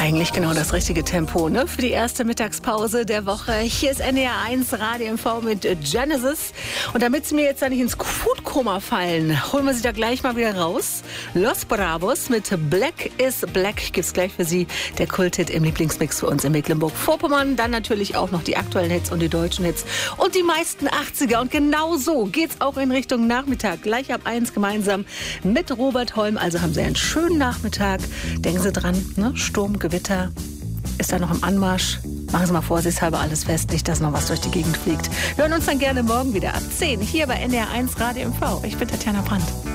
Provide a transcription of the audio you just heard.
Eigentlich genau das richtige Tempo, ne? Für die erste Mittagspause der Woche. Hier ist NDR 1 Radio MV mit Genesis. Und damit Sie mir jetzt da nicht ins Foodkoma fallen, holen wir Sie da gleich mal wieder raus. Los Bravos mit Black is Black gibt's gleich für Sie. Der Kulthit im Lieblingsmix für uns in Mecklenburg-Vorpommern. Dann natürlich auch noch die aktuellen Hits und die deutschen Hits. Und die meisten 80er. Und genau so geht's auch in Richtung Nachmittag. Gleich ab 1 gemeinsam mit Robert Holm. Also haben Sie einen schönen Nachmittag. Denken Sie dran, ne? Sturm, Gewitter ist da noch im Anmarsch. Machen Sie mal vorsichtshalber alles fest, nicht, dass noch was durch die Gegend fliegt. Wir hören uns dann gerne morgen wieder ab 10 hier bei NDR 1 Radio MV. Ich bin Tatjana Brandt.